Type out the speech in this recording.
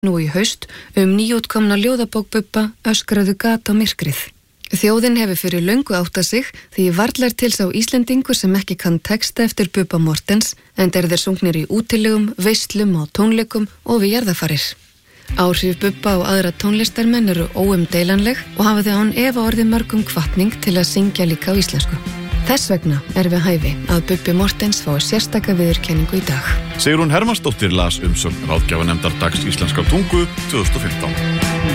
nú í haust nýútkomna ljóðabók Bubba Öskraðu gat á myrkrið. Þjóðin hefur fyrir löngu áttað sig því varlar til sá Íslendingur sem ekki kann texta eftir Bubba Mortens enda þeir sungnir í útilegum, veislum og tónleikum og við jarðarfarir. Áhrif Bubba og aðra tónlistarmenn eru óumdeilanleg og hafa þau án efa orðið mörgum hvatning til að syngja líka á íslensku. Þess vegna við hæfi að Bubbi Mortens fái sérstaka viðurkenningu í dag. Sigrún Hermannsdóttir las umsögn ráðgjafanefndar Dags íslenskrar tungu 2015.